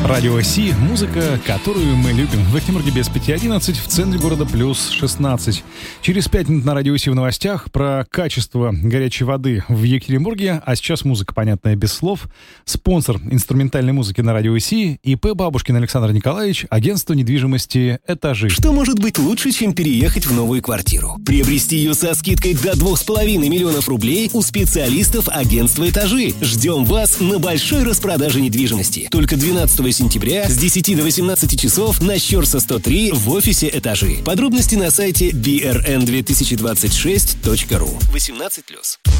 Радио Си, музыка, которую мы любим. В Екатеринбурге без 5:11, в центре города плюс 16. Через 5 минут на Радио Си в новостях про качество горячей воды в Екатеринбурге. А сейчас музыка, понятная без слов. Спонсор инструментальной музыки на Радио Си — ИП Бабушкин Александр Николаевич, агентство недвижимости «Этажи». Что может быть лучше, чем переехать в новую квартиру? Приобрести ее со скидкой до 2,5 миллионов рублей у специалистов агентства «Этажи». Ждем вас на большой распродаже недвижимости. Только 12 сентября с 10 до 18 часов на Щерса 103 в офисе «Этажи». Подробности на сайте brn2026.ru. 18+.